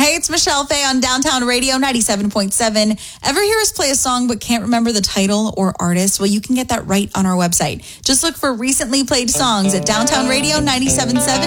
Hey, it's Michelle Fay on Downtown Radio 97.7. Ever hear us play a song but can't remember the title or artist? Well, you can get that right on our website. Just look for recently played songs at Downtown Radio 97.7.